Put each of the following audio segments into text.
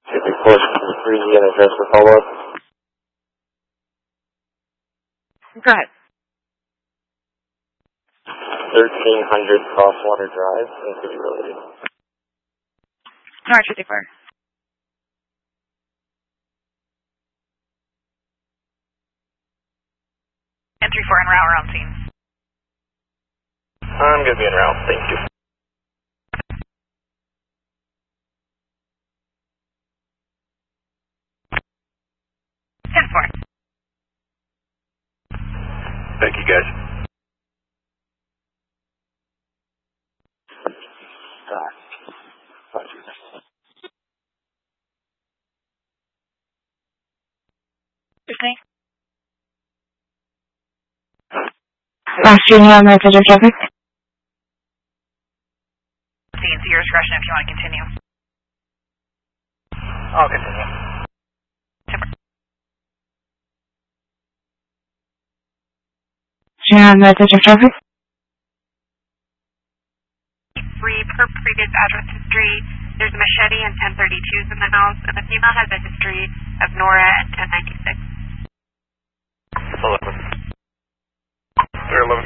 Should be push free and address the follow-up. Go ahead. 1300 Crosswater Drive in City Road. Alright, 54. Entry 4 en route or on scene. I'm going to be en route, thank you. Thank you, guys. Last Junior on message of traffic. It's your discretion if you want to continue. I'll continue. Junior on message of traffic. Free per previous address history. There's a machete and 1032s in the house, and the female has a history of Nora and 1096. 11. They're 11.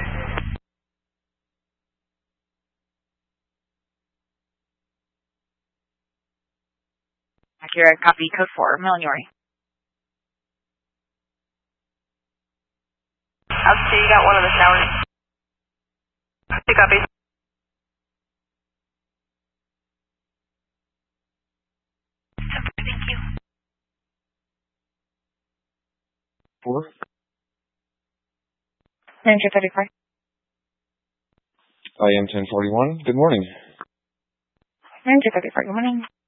Accurate, copy, code 4, Millennium. Okay, you got one of the showers. Hey, copy. Thank you. 4. Manager 35. I am 1041. Good morning. Manager 35, good morning.